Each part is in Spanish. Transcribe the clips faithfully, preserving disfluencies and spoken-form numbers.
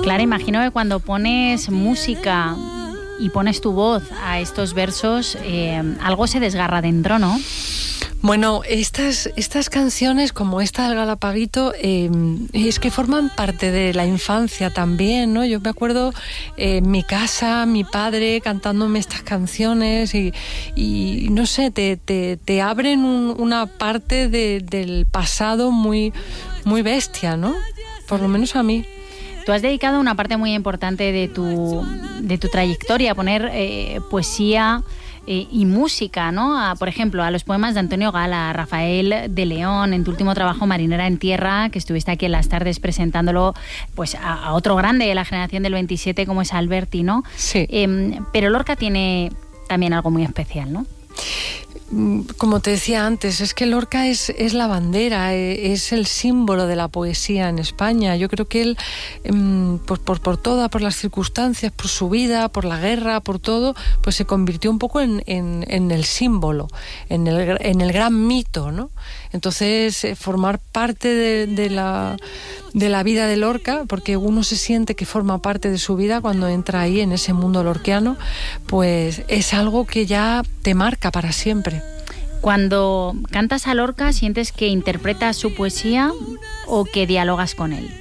Clara, imagino que cuando pones música y pones tu voz a estos versos, eh, algo se desgarra dentro, ¿no? Bueno, estas, estas canciones, como esta del Galapaguito, eh, es que forman parte de la infancia también, ¿no? Yo me acuerdo eh, en mi casa, mi padre cantándome estas canciones y, y no sé, te, te, te abren un, una parte de, del pasado muy, muy bestia, ¿no? Por lo menos a mí. Tú has dedicado una parte muy importante de tu, de tu trayectoria a poner eh, poesía eh, y música, ¿no? A, por ejemplo, a los poemas de Antonio Gala, a Rafael de León, en tu último trabajo Marinera en Tierra, que estuviste aquí en Las Tardes presentándolo pues a, a otro grande de la generación del veintisiete como es Alberti, ¿no? Sí. Eh, pero Lorca tiene también algo muy especial, ¿no? Como te decía antes, es que Lorca es, es la bandera, es el símbolo de la poesía en España. Yo creo que él, pues por, por todas, por las circunstancias, por su vida, por la guerra, por todo, pues se convirtió un poco en, en, en el símbolo, en el, en el gran mito, ¿no? Entonces, formar parte de, de, la, de la vida de Lorca, porque uno se siente que forma parte de su vida cuando entra ahí en ese mundo lorquiano, pues es algo que ya te marca para siempre. Cuando cantas a Lorca, ¿sientes que interpretas su poesía o que dialogas con él?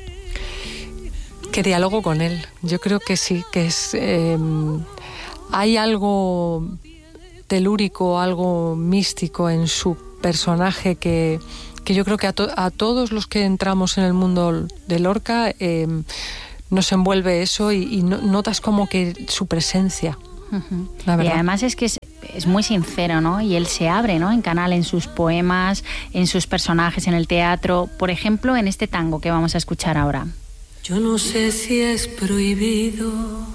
Que dialogo con él. Yo creo que sí, que es eh, hay algo telúrico, algo místico en su personaje que, que yo creo que a, to- a todos los que entramos en el mundo de Lorca eh, nos envuelve eso y, y no, notas como que su presencia. Uh-huh. La verdad. Y además es que es, es muy sincero, ¿no? Y él se abre, ¿no? En canal, en sus poemas, en sus personajes, en el teatro. Por ejemplo, en este tango que vamos a escuchar ahora. Yo no sé si es prohibido